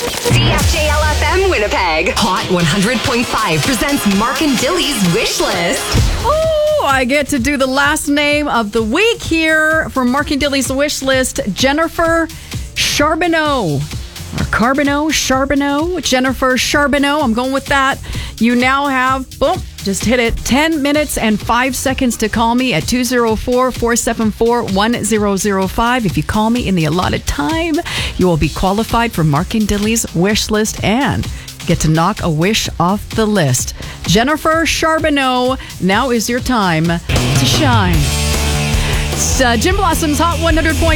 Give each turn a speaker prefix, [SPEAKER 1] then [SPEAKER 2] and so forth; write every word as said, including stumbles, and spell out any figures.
[SPEAKER 1] D F J L F M Winnipeg. Hot one hundred point five presents Mark and Dilly's Wish List.
[SPEAKER 2] Oh, I get to do the last name of the week here for Mark and Dilly's Wish List. Jennifer Charbonneau. Or Carbonneau, Charbonneau, Jennifer Charbonneau. I'm going with that. You now have, boom, just hit it, ten minutes and five seconds to call me at two oh four, four seven four, one oh oh five. If you call me in the allotted time, you will be qualified for Mark and Dilly's Wish List and get to knock a wish off the list. Jennifer Charbonneau, now is your time to shine. It's uh, Jim Blossom's Hot one hundred point five.